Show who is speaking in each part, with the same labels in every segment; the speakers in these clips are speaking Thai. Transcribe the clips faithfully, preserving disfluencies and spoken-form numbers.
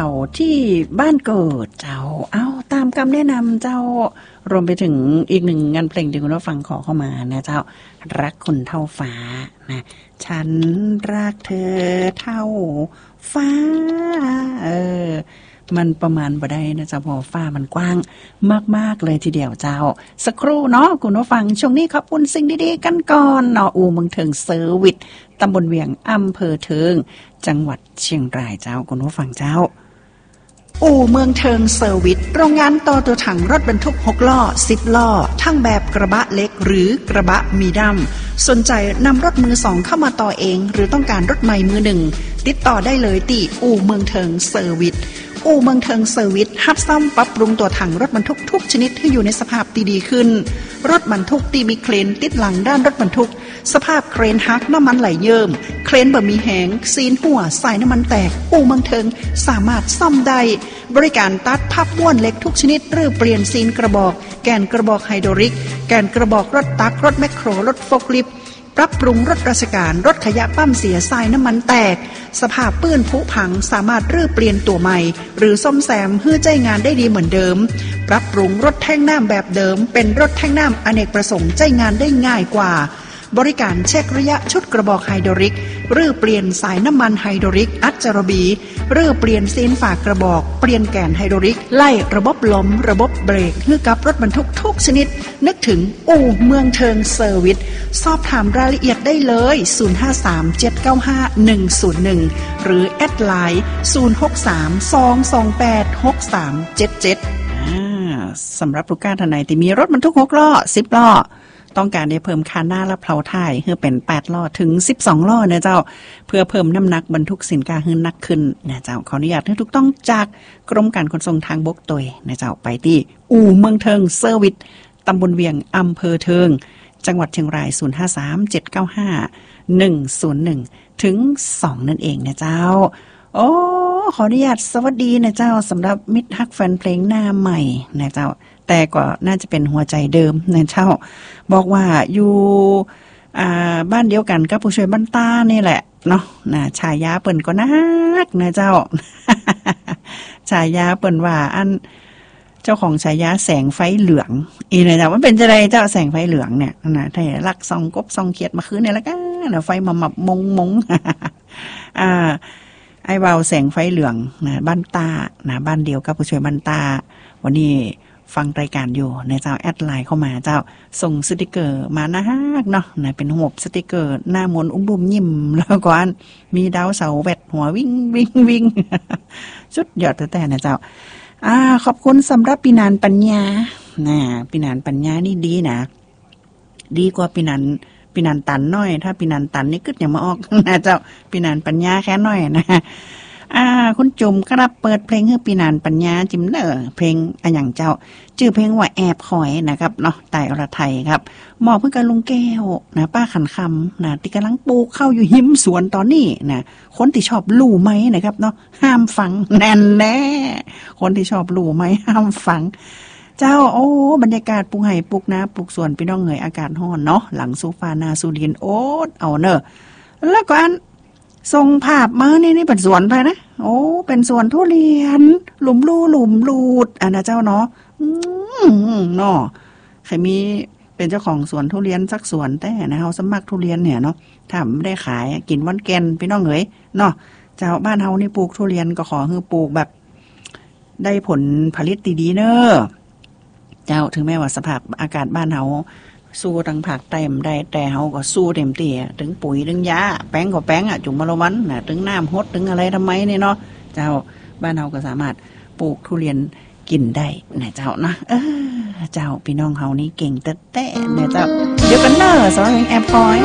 Speaker 1: ยวที่บ้านเกิดเจ้าเอาตามคำแนะนำเจ้ารวมไปถึงอีกหนึ่งงานเพลงที่คุณผู้ฟังขอเข้ามานะเจ้ารักคนเท่าฟ้านะฉันรักเธอเท่าฟ้าเออมันประมาณบ่ได้นะเจ้าพอฟ้ามันกว้างมากๆเลยทีเดียวเจ้าสักครู่เนาะคุณผู้ฟังช่วงนี้ขอบคุณสิ่งดีๆกันก่อนเนาะอู่เมืองเทิงเซอร์วิสตำบลเวียงอำเภอเทิงจังหวัดเชียงรายเจ้าคุณผู้ฟังเจ้าอู่เมืองเทิงเซอร์วิสโรงงานต่อตัวถังรถบรรทุกหกล้อสิบล้อทั้งแบบกระบะเล็กหรือกระบะมีดัมสนใจนำรถมือสองเข้ามาต่อเองหรือต้องการรถใหม่มือหนึ่งติดต่อได้เลยที่อู่เมืองเทิงเซอร์วิสอู่เมืองเทิงเซอร์วิสรับซ่อมปรับปรุงตัวถังรถบรรทุกทุกชนิดให้อยู่ในสภาพดีๆขึ้นรถบรรทุกที่มีเครนติดหลังด้านรถบรรทุกสภาพเครนหักน้ำมันไหลเยิ้มเครนบ่มีแหงซีนหัวสายน้ำมันแตกอู่เมืองเทิงสามารถซ่อมได้บริการตัดพับม้วนเหล็กทุกชนิดหรือเปลี่ยนซีนกระบอกแกนกระบอกไฮดรอลิกแกนกระบอกรถตักรถแมคโครรถโฟล์คลิฟต์ปรับปรุงรถราชการรถขยะปั้มเสียทรายน้ำมันแตกสภาพปื้นผุพังสามารถรื้อเปลี่ยนตัวใหม่หรือซ่อมแซมให้ใจงานได้ดีเหมือนเดิมปรับปรุงรถแท่งน้ำแบบเดิมเป็นรถแท่งน้ำอเนกประสงค์ใจงานได้ง่ายกว่าบริการเช็คระยะชุดกระบอกไฮดรอลิกหรือเปลี่ยนสายน้ำมันไฮดรอลิกอัจจารบีหรือเปลี่ยนซีนฝากกระบอกเปลี่ยนแกนไฮดรอลิกไล่ระบบลมระบบเบรกให้กับรถบรรทุกทุกชนิดนึกถึงอู่เมืองเทิงเซอร์วิสสอบถามรายละเอียดได้เลยศูนย์ ห้า สาม เจ็ด เก้า ห้า หนึ่ง ศูนย์ หนึ่งหรือแอดไลน์ศูนย์ หก สาม สอง สอง แปด หก สาม เจ็ด เจ็ดอ่าสำหรับลูกค้าท่านไหนที่มีรถบรรทุกหกล้อสิบล้อต้องการได้เพิ่มคันหน้าและเพลาท้ายให้เป็นแปดล้อถึงสิบสองล้อนะเจ้าเพื่อเพิ่มน้ำหนักบรรทุกสินค้าให้หนักขึ้นนะเจ้าขออนุญาตให้ถูกต้องจากกรมการขนส่งทางบกตัวนะเจ้าไปที่อู่เมืองเทิงเซอร์วิสตำบลเวียงอำเภอเทิงจังหวัดเชียงรายศูนย์ ห้า สาม เจ็ด เก้า ห้า หนึ่ง ศูนย์ หนึ่งถึงสองนั่นเองนะเจ้าโอ้ขออนุญาตสวัสดีนะเจ้าสำหรับมิตรฮักแฟนเพลงหน้าใหม่นะเจ้าแต่ก็น่าจะเป็นหัวใจเดิมนะเจ้าบอกว่าอยู่อ่าบ้านเดียวกันกับผู้ช่วยบ้านตานี่แหละเนาะนะฉายาเปิ้นก็นักนะเจ้า ฉายาเปิ้นว่าอันเจ้าของฉายาแสงไฟเหลืองอีนะเจ้ามันเป็นจังได๋เจ้าแสงไฟเหลืองเนี่ยนะถ้าลักส่องกบส่องเขียดมาคืนนี่แล้วก็นะไฟมามับมงมง อ่าไอ้เบาแสงไฟเหลืองนะบ้านตานะบ้านเดียวกับผู้ช่วยบ้านตาวันนี้ฟังรายการอยู่ในเจ้าแอดไลน์เข้ามาเจ้าส่งสติกเกอร์มานะฮะเนาะนะเป็นหบสติกเกอร์หน้ามนอุ้มบุมยิ้มแล้วก็อันมีดาวเสาแวดหัววิ่งวิ่งวิ่งสุดยอดแต่นะเจ้าอ่าขอบคุณสำหรับปีนานปัญญานะปีนานปัญญานี่ดีนะดีกว่าปีนานปีนานตันน้อยถ้าปีนานตันนี่กึดอย่ามาออกนะเจ้าปีนานปัญญาแค่น้อยนะอ่าคุณจุ่มครับเปิดเพลงให้ปีนานปัญญาจิมเนอร์เพลงอันอย่างเจ้าชื่อเพลงว่าแอบคอยนะครับเนาะไต่อรไทยครับมอบเพื่อกับลุงแก้วนะป้าขันคำนะที่กำลังปลูกเข้าอยู่หิมสวนตอนนี้นะคนที่ชอบลู่ไม้นะครับเนาะห้ามฟังแน่นแน่คนที่ชอบลู่ไม้ห้ามฟังเจ้าโอ้บรรยากาศปลูกไห่ปลูกนาปลูกสวนพี่น้องเหยอากาศร้อนเนาะหลังโซฟานาสูดินโอ๊ตเอาเนอะแล้วก็อันส่งภาพมานี่นี่เป็นสวนไปนะโอ้เป็นสวนทุเรียนหลุมลู่หลุมลูดอ่ะนะเจ้าเนาะอืมเนาะใครมีเป็นเจ้าของสวนทุเรียนสักสวนแต่นะเฮาสมัครทุเรียนเนี่ยเนาะถ้าไม่ได้ขายกินวันแกนพี่น้องเอ๋ยเนาะเจ้าบ้านเฮานี่ปลูกทุเรียนก็ขอให้ปลูกแบบได้ผลผลิตดีๆเนอะเจ้าถึงแม้ว่าสภาพอากาศบ้านเฮาสู้ทางภาคใต้ไม่ได้แต่เฮาก็สู้เต็มที่ถึงปุ๋ยถึงยาแป้งก็แป้งอ่ะจุ่มมะละวันน่ะถึงน้ำฮดถึงอะไรทำไมนี่เนาะเจ้าบ้านเฮาก็สามารถปลูกทุเรียนกินได้นะเจ้านะเออเจ้าพี่น้องเฮานี่เก่งแต่แต่เนี่ยเจ้าเดี๋ยวกันเนอะสอนเพลงแอบคอย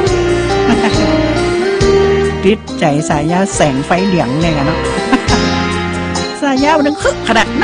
Speaker 1: ติดใจสายยาแสงไฟเหลืองเนี่ยกันเนาะสายยามันคึกขนาดไหน